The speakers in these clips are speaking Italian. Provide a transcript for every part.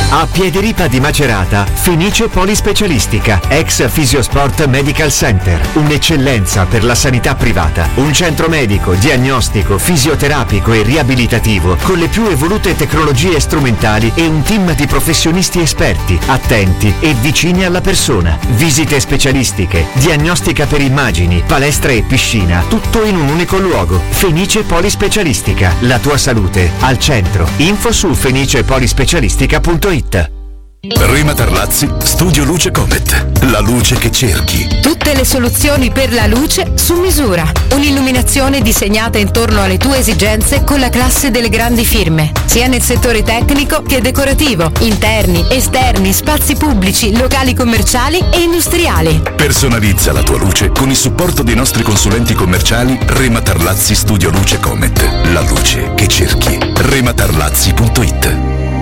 A Piediripa di Macerata, Fenice Polispecialistica, ex Fisiosport Medical Center, un'eccellenza per la sanità privata, un centro medico, diagnostico, fisioterapico e riabilitativo con le più evolute tecnologie strumentali e un team di professionisti esperti, attenti e vicini alla persona. Visite specialistiche, diagnostica per immagini, palestra e piscina, tutto in un unico luogo. Fenice Polispecialistica, la tua salute al centro. Info su fenicepolispecialistica.it. Rema Tarlazzi, Studio Luce Comet, la luce che cerchi. Tutte le soluzioni per la luce su misura. Un'illuminazione disegnata intorno alle tue esigenze con la classe delle grandi firme, sia nel settore tecnico che decorativo, interni, esterni, spazi pubblici, locali commerciali e industriali. Personalizza la tua luce con il supporto dei nostri consulenti commerciali. Rema Tarlazzi, Studio Luce Comet, la luce che cerchi. rematarlazzi.it.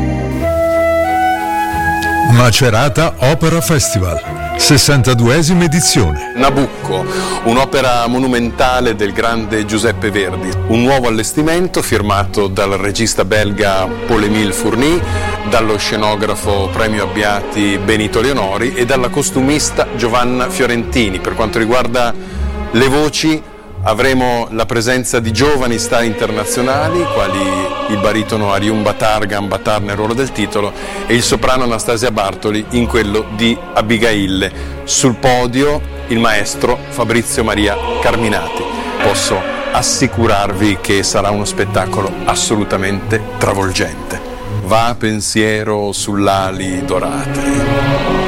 Macerata Opera Festival, 62esima edizione. Nabucco, un'opera monumentale del grande Giuseppe Verdi, un nuovo allestimento firmato dal regista belga Paul-Émile Fourny, dallo scenografo premio Abbiati Benito Leonori e dalla costumista Giovanna Fiorentini. Per quanto riguarda le voci, avremo la presenza di giovani star internazionali, quali il baritono Ariun Batargan nel ruolo del titolo e il soprano Anastasia Bartoli in quello di Abigail. Sul podio il maestro Fabrizio Maria Carminati. Posso assicurarvi che sarà uno spettacolo assolutamente travolgente. Va pensiero sull'ali dorate.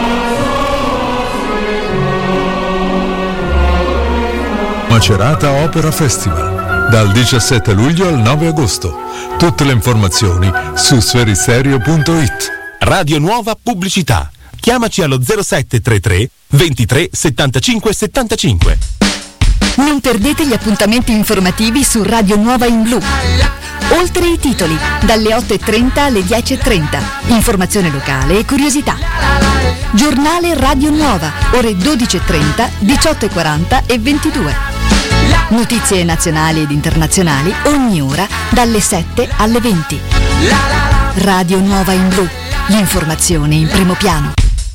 Macerata Opera Festival, dal 17 luglio al 9 agosto. Tutte le informazioni su sferisterio.it. Radio Nuova Pubblicità. Chiamaci allo 0733 23 75 75. Non perdete gli appuntamenti informativi su Radio Nuova in Blu. Oltre i titoli, dalle 8.30 alle 10.30. Informazione locale e curiosità. Giornale Radio Nuova, ore 12.30, 18.40 e 22. Notizie nazionali ed internazionali ogni ora dalle 7 alle 20. Radio Nuova in Blu, l'informazione in primo piano.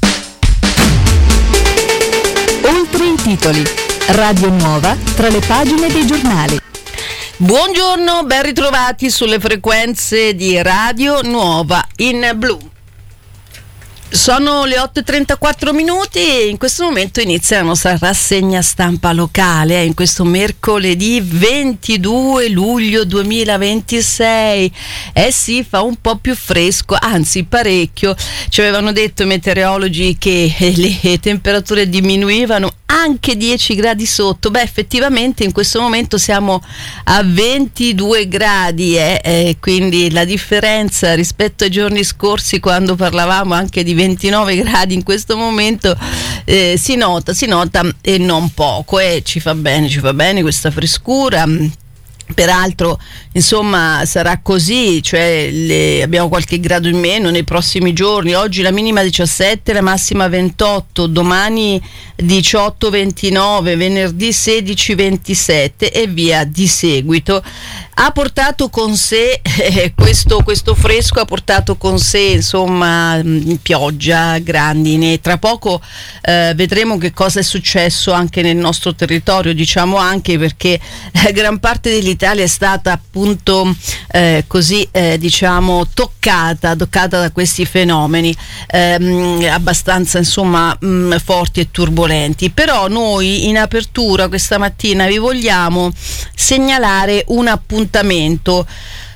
Oltre i titoli, Radio Nuova tra le pagine dei giornali. Buongiorno, ben ritrovati sulle frequenze di Radio Nuova in Blu. Sono le 8.34 minuti e in questo momento inizia la nostra rassegna stampa locale, in questo mercoledì 22 luglio 2026. Sì, fa un po' più fresco, anzi parecchio. Ci avevano detto i meteorologi che le temperature diminuivano anche 10 gradi sotto. Effettivamente in questo momento siamo a 22 gradi, quindi la differenza rispetto ai giorni scorsi, quando parlavamo anche di 29 gradi, in questo momento si nota e non poco, ci fa bene questa frescura. Peraltro, insomma, sarà così, cioè abbiamo qualche grado in meno nei prossimi giorni. Oggi la minima 17, la massima 28, domani 18-29, venerdì 16-27 e via di seguito. Ha portato con sé questo fresco, ha portato con sé insomma pioggia, grandine. Tra poco vedremo che cosa è successo anche nel nostro territorio, diciamo, anche perché gran parte dell'Italia è stata appunto diciamo toccata da questi fenomeni abbastanza insomma forti e turbolenti. Però noi in apertura questa mattina vi vogliamo segnalare un appuntamento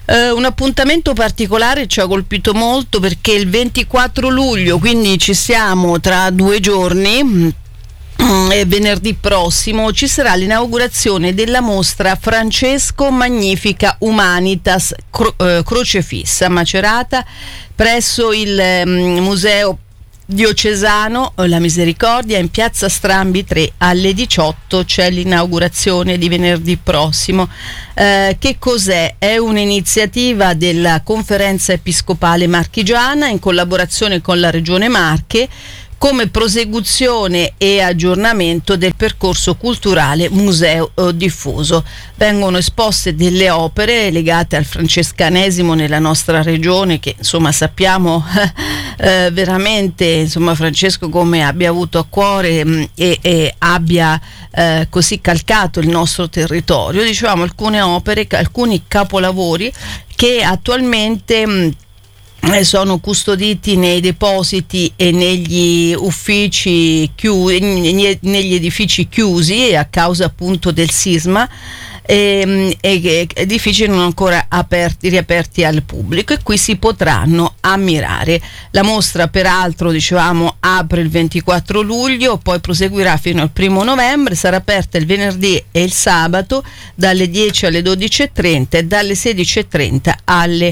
particolare. Ci ha colpito molto perché il 24 luglio, quindi ci siamo tra 2 giorni, venerdì prossimo, ci sarà l'inaugurazione della mostra Francesco Magnifica Humanitas Crocefissa a Macerata, presso il Museo Diocesano La Misericordia, in piazza Strambi 3 alle 18. C'è l'inaugurazione di venerdì prossimo. Che cos'è? È un'iniziativa della Conferenza Episcopale Marchigiana in collaborazione con la Regione Marche, come prosecuzione e aggiornamento del percorso culturale museo diffuso. Vengono esposte delle opere legate al francescanesimo nella nostra regione, che insomma sappiamo veramente, insomma, Francesco come abbia avuto a cuore e abbia così calcato il nostro territorio. Dicevamo alcune opere, alcuni capolavori che attualmente sono custoditi nei depositi e negli uffici negli edifici chiusi a causa appunto del sisma, e edifici non ancora riaperti al pubblico, e qui si potranno ammirare. La mostra peraltro, dicevamo, apre il 24 luglio, poi proseguirà fino al 1 novembre, sarà aperta il venerdì e il sabato dalle 10 alle 12:30 e dalle 16:30 alle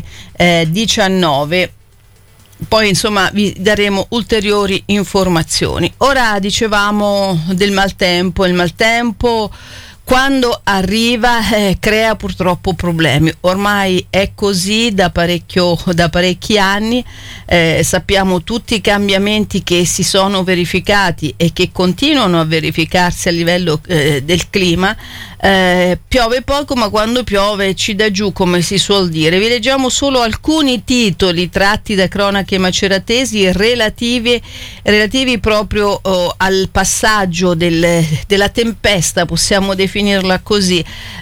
19. Poi insomma vi daremo ulteriori informazioni. Ora dicevamo del maltempo. Il maltempo quando arriva crea purtroppo problemi. Ormai è così da parecchi anni, sappiamo tutti i cambiamenti che si sono verificati e che continuano a verificarsi a livello del clima. Piove poco, ma quando piove ci dà giù, come si suol dire. Vi leggiamo solo alcuni titoli tratti da cronache maceratesi relativi proprio al passaggio della tempesta, possiamo definirla così,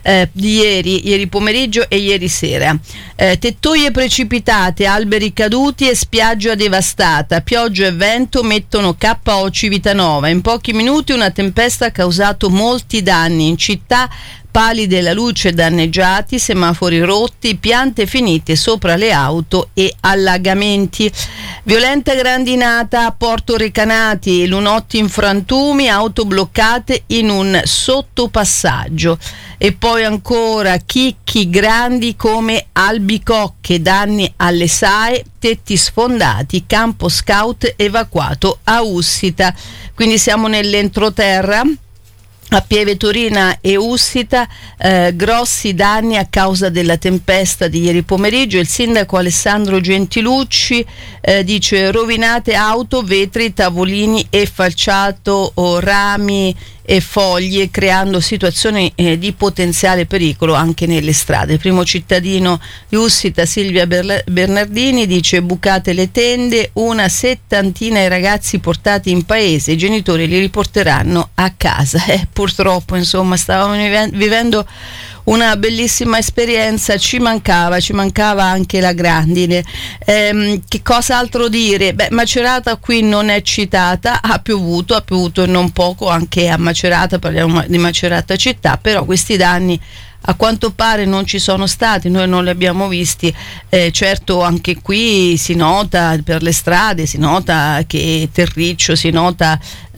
di ieri pomeriggio e ieri sera. Tettoie precipitate, alberi caduti e spiaggia devastata, pioggia e vento mettono KO Civitanova. In pochi minuti una tempesta ha causato molti danni in città. Pali della luce danneggiati, semafori rotti, piante finite sopra le auto e allagamenti. Violenta grandinata a Porto Recanati, lunotti in frantumi, auto bloccate in un sottopassaggio. E poi ancora chicchi grandi come albicocche, danni alle SAE, tetti sfondati, campo scout evacuato a Ussita. Quindi siamo nell'entroterra. A Pieve Torina e Ussita, grossi danni a causa della tempesta di ieri pomeriggio. Il sindaco Alessandro Gentilucci dice: rovinate auto, vetri, tavolini e falciato, rami e foglie, creando situazioni di potenziale pericolo anche nelle strade. Il primo cittadino di Ussita, Silvia Bernardini, dice: bucate le tende, una settantina i ragazzi portati in paese, i genitori li riporteranno a casa. Purtroppo insomma stavamo vivendo una bellissima esperienza, ci mancava anche la grandine. Che cosa altro dire? Macerata qui non è citata, ha piovuto non poco anche a Macerata, parliamo di Macerata città, però questi danni a quanto pare non ci sono stati, noi non li abbiamo visti. Certo anche qui si nota per le strade, si nota che terriccio, si nota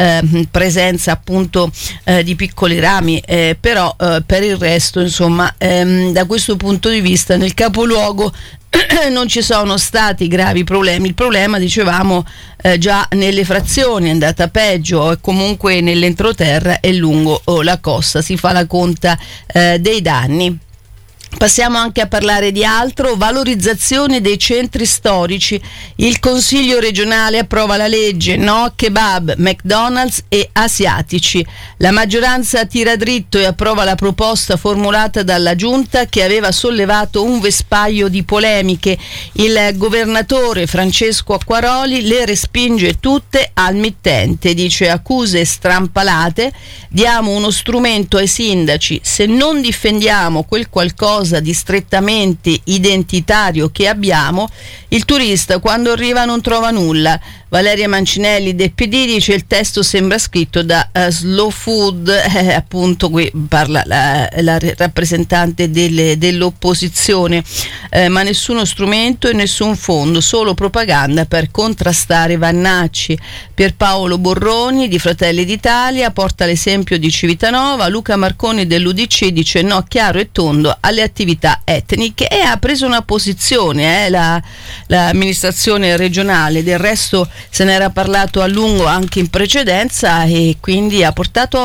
presenza appunto di piccoli rami, però per il resto insomma da questo punto di vista nel capoluogo non ci sono stati gravi problemi. Il problema, dicevamo, già nelle frazioni è andata peggio, e comunque nell'entroterra e lungo la costa si fa la conta dei danni. Passiamo anche a parlare di altro: valorizzazione dei centri storici. Il Consiglio regionale approva la legge no kebab, McDonald's e asiatici. La maggioranza tira dritto e approva la proposta formulata dalla Giunta, che aveva sollevato un vespaio di polemiche. Il governatore Francesco Acquaroli le respinge tutte al mittente, dice: accuse strampalate, diamo uno strumento ai sindaci, se non difendiamo quel qualcosa di strettamente identitario che abbiamo, il turista quando arriva non trova nulla. Valeria Mancinelli del PD dice: il testo sembra scritto da Slow Food, appunto qui parla la rappresentante dell'opposizione, ma nessuno strumento e nessun fondo, solo propaganda per contrastare Vannacci. Pierpaolo Borroni di Fratelli d'Italia porta l'esempio di Civitanova. Luca Marconi dell'UDC dice no chiaro e tondo alle attività etniche, e ha preso una posizione l'amministrazione regionale. Del resto se ne era parlato a lungo anche in precedenza, e quindi ha portato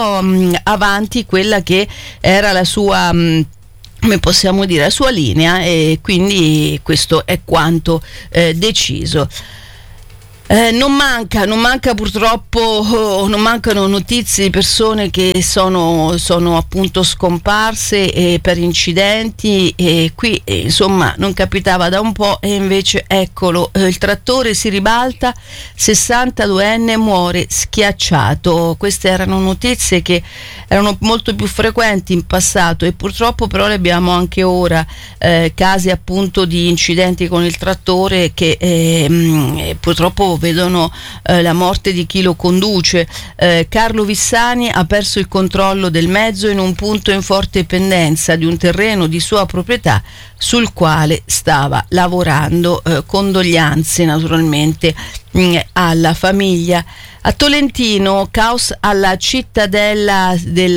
avanti quella che era la sua, come possiamo dire, la sua linea, e quindi questo è quanto deciso. Non manca purtroppo, non mancano notizie di persone che sono appunto scomparse per incidenti, e qui insomma non capitava da un po', e invece eccolo, il trattore si ribalta, 62enne muore schiacciato. Queste erano notizie che erano molto più frequenti in passato, e purtroppo però le abbiamo anche ora, casi appunto di incidenti con il trattore che purtroppo vedono la morte di chi lo conduce. Carlo Vissani ha perso il controllo del mezzo in un punto in forte pendenza di un terreno di sua proprietà sul quale stava lavorando. Condoglianze naturalmente alla famiglia. A Tolentino, caos alla cittadella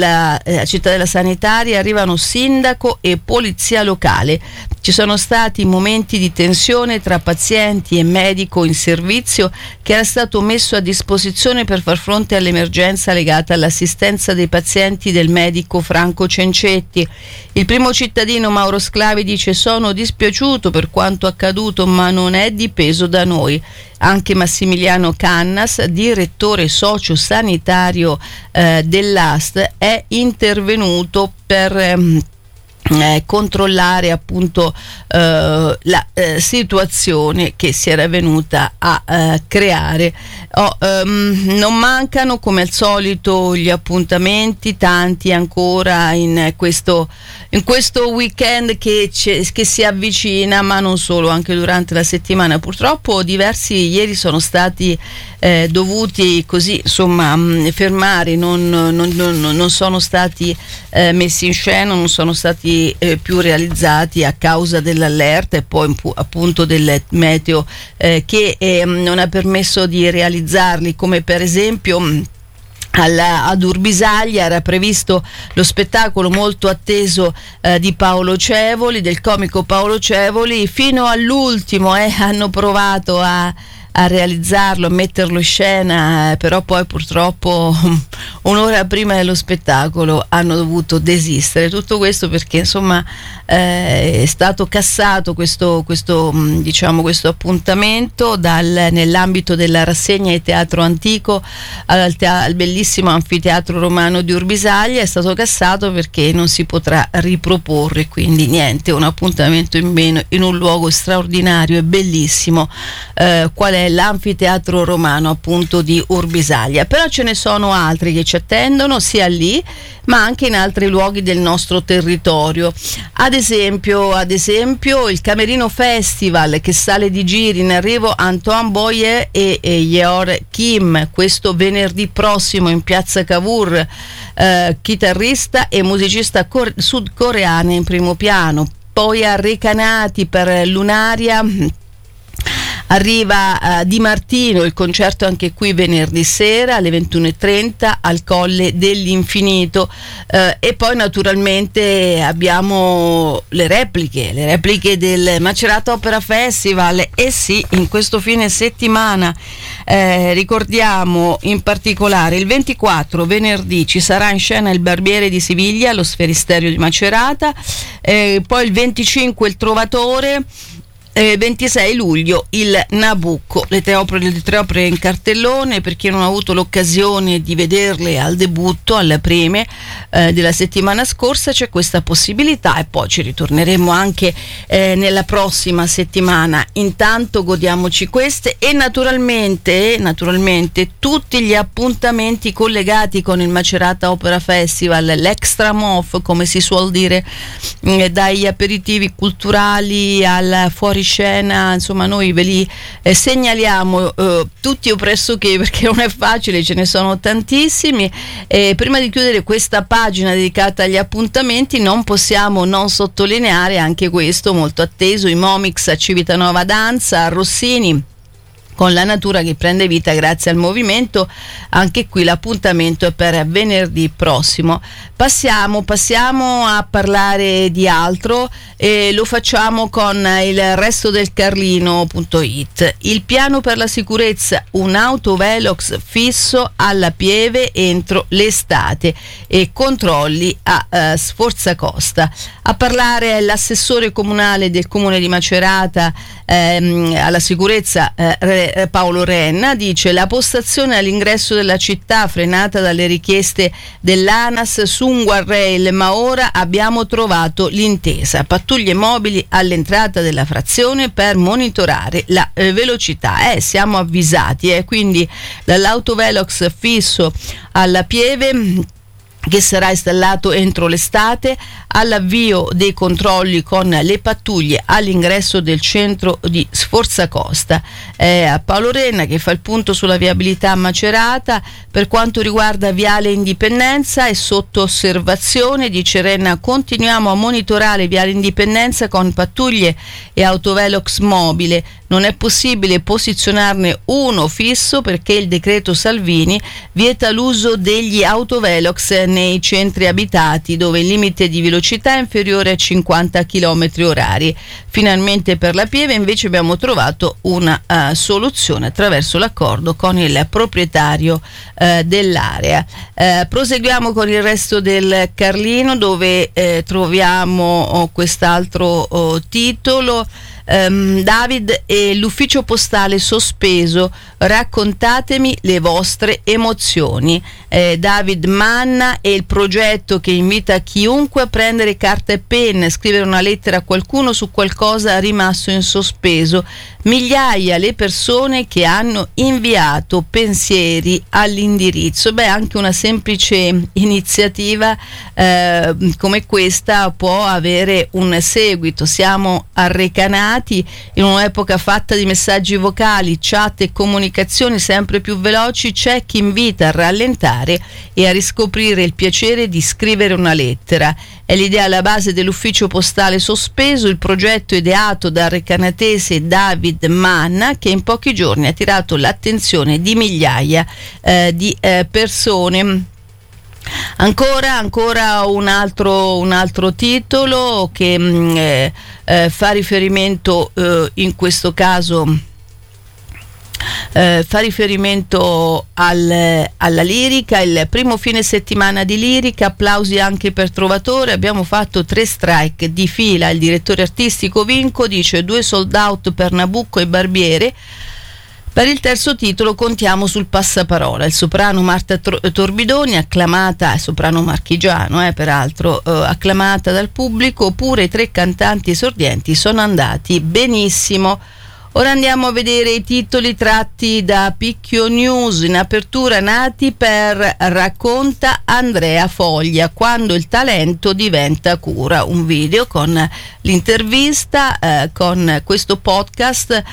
sanitaria, arrivano sindaco e polizia locale. Ci sono stati momenti di tensione tra pazienti e medico in servizio che era stato messo a disposizione per far fronte all'emergenza legata all'assistenza dei pazienti del medico Franco Cencetti. Il primo cittadino Mauro Sclavi dice: sono dispiaciuto per quanto accaduto, ma non è dipeso da noi. Anche Massimiliano Cannas, direttore sociosanitario dell'AST, è intervenuto per controllare appunto la situazione che si era venuta a creare. Non mancano come al solito gli appuntamenti, tanti ancora in questo weekend che si avvicina, ma non solo, anche durante la settimana. Purtroppo diversi ieri sono stati dovuti così insomma fermare, non sono stati messi in scena, non sono stati più realizzati a causa dell'allerta e poi appunto del meteo che non ha permesso di realizzarli, come per esempio ad Urbisaglia era previsto lo spettacolo molto atteso di Paolo Cevoli, del comico Paolo Cevoli. Fino all'ultimo hanno provato a realizzarlo, a metterlo in scena, però poi purtroppo un'ora prima dello spettacolo hanno dovuto desistere. Tutto questo perché insomma è stato cassato questo appuntamento nell'ambito della rassegna di teatro antico al bellissimo anfiteatro romano di Urbisaglia. È stato cassato perché non si potrà riproporre, quindi niente, un appuntamento in meno in un luogo straordinario e bellissimo qual è l'anfiteatro romano appunto di Urbisaglia. Però ce ne sono altri che ci attendono sia lì ma anche in altri luoghi del nostro territorio. Ad esempio il Camerino Festival, che sale di giri, in arrivo Antoine Boyer e Yeor Kim questo venerdì prossimo in piazza Cavour, chitarrista e musicista sudcoreana in primo piano. Poi a Recanati per Lunaria arriva Di Martino, il concerto anche qui venerdì sera alle 21:30 al Colle dell'Infinito, e poi naturalmente abbiamo le repliche del Macerata Opera Festival. E sì, in questo fine settimana ricordiamo in particolare il 24 venerdì ci sarà in scena Il Barbiere di Siviglia allo Sferisterio di Macerata, poi il 25 il Trovatore, 26 luglio il Nabucco. Le tre opere in cartellone. Per chi non ha avuto l'occasione di vederle al debutto, alle prime della settimana scorsa, c'è questa possibilità, e poi ci ritorneremo anche nella prossima settimana. Intanto godiamoci queste e naturalmente tutti gli appuntamenti collegati con il Macerata Opera Festival, l'extra mof come si suol dire, dagli aperitivi culturali al fuoriscena. Insomma, noi ve li segnaliamo tutti o pressoché, perché non è facile, ce ne sono tantissimi. Prima di chiudere questa pagina dedicata agli appuntamenti, non possiamo non sottolineare anche questo molto atteso, i Momix a Civitanova Danza, a Rossini, con la natura che prende vita grazie al movimento. Anche qui l'appuntamento è per venerdì prossimo. Passiamo a parlare di altro, e lo facciamo con il resto del Carlino.it. Il piano per la sicurezza, un autovelox fisso alla Pieve entro l'estate e controlli a Sforzacosta. A parlare è l'assessore comunale del comune di Macerata alla sicurezza scrive Paolo Renna, dice: la postazione all'ingresso della città frenata dalle richieste dell'ANAS su un guardrail, ma ora abbiamo trovato l'intesa, pattuglie mobili all'entrata della frazione per monitorare la velocità. Siamo avvisati, quindi dall'autovelox fisso alla Pieve, che sarà installato entro l'estate, all'avvio dei controlli con le pattuglie all'ingresso del centro di Sforzacosta. A Paolo Renna, che fa il punto sulla viabilità a Macerata. Per quanto riguarda Viale Indipendenza è sotto osservazione, dice Renna: continuiamo a monitorare Viale Indipendenza con pattuglie e autovelox mobile. Non è possibile posizionarne uno fisso perché il decreto Salvini vieta l'uso degli autovelox nei centri abitati dove il limite di velocità è inferiore a 50 km/h. Finalmente per la Pieve invece abbiamo trovato una soluzione attraverso l'accordo con il proprietario dell'area. Proseguiamo con il resto del Carlino, dove troviamo quest'altro titolo. David e l'ufficio postale sospeso, raccontatemi le vostre emozioni. David Manna e il progetto che invita chiunque a prendere carta e penna e scrivere una lettera a qualcuno su qualcosa rimasto in sospeso. Migliaia le persone che hanno inviato pensieri all'indirizzo. Anche una semplice iniziativa come questa può avere un seguito. Siamo arrecanati in un'epoca fatta di messaggi vocali, chat e comunicazioni sempre più veloci. C'è chi invita a rallentare e a riscoprire il piacere di scrivere una lettera. È l'idea alla base dell'ufficio postale sospeso, il progetto ideato dal recanatese David Manna, che in pochi giorni ha attirato l'attenzione di migliaia di persone. Ancora un altro titolo che fa riferimento in questo caso fa riferimento alla lirica. Il primo fine settimana di lirica, applausi anche per Trovatore, abbiamo fatto 3 strike di fila. Il direttore artistico Vinco dice 2 sold out per Nabucco e Barbiere. Per il terzo titolo contiamo sul passaparola. Il soprano Marta Torbidoni, acclamata, soprano marchigiano peraltro, acclamata dal pubblico, oppure i 3 cantanti esordienti sono andati benissimo. Ora andiamo a vedere i titoli tratti da Picchio News. In apertura, nati per racconta Andrea Foglia, quando il talento diventa cura. Un video con l'intervista, con questo podcast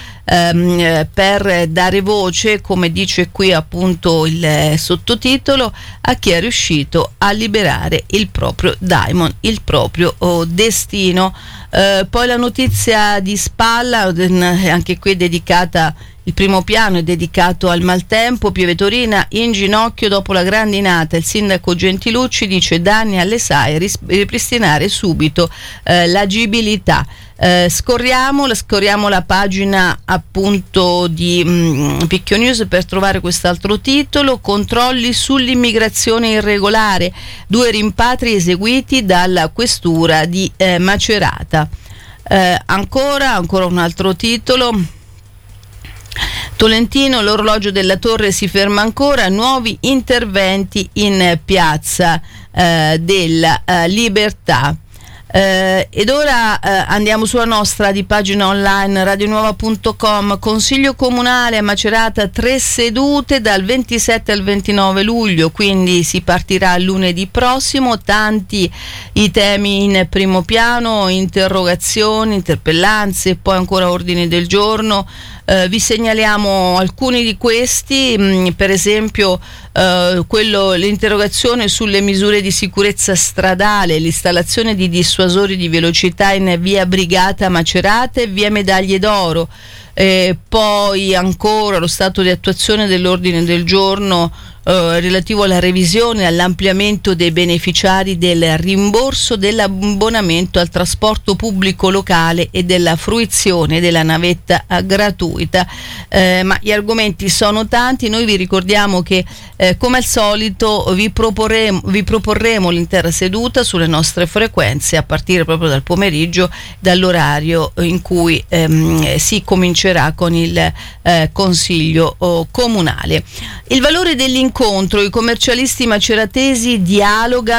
per dare voce, come dice qui appunto il sottotitolo, a chi è riuscito a liberare il proprio daimon, il proprio destino. Poi la notizia di spalla, anche qui dedicata, il primo piano è dedicato al maltempo. Pieve Torina in ginocchio dopo la grandinata. Il sindaco Gentilucci dice danni alle SAE, ripristinare subito l'agibilità. Scorriamo la pagina appunto di Picchio News per trovare quest'altro titolo: controlli sull'immigrazione irregolare, 2 rimpatri eseguiti dalla questura di Macerata. Ancora un altro titolo: Tolentino, l'orologio della torre si ferma ancora, nuovi interventi in piazza della Libertà. Ed ora andiamo sulla nostra di pagina online radionuova.com. Consiglio comunale a Macerata, 3 sedute dal 27 al 29 luglio, quindi si partirà lunedì prossimo. Tanti i temi in primo piano, interrogazioni, interpellanze, poi ancora ordini del giorno. Vi segnaliamo alcuni di questi, per esempio l'interrogazione sulle misure di sicurezza stradale, l'installazione di dissuasori di velocità in via Brigata Macerata e via Medaglie d'Oro. Poi ancora lo stato di attuazione dell'ordine del giorno relativo alla revisione e all'ampliamento dei beneficiari del rimborso dell'abbonamento al trasporto pubblico locale e della fruizione della navetta gratuita. Ma gli argomenti sono tanti. Noi vi ricordiamo che come al solito vi proporremo l'intera seduta sulle nostre frequenze a partire proprio dal pomeriggio, dall'orario in cui si comincerà con il consiglio comunale. Il valore dell'incontro: i commercialisti maceratesi dialogano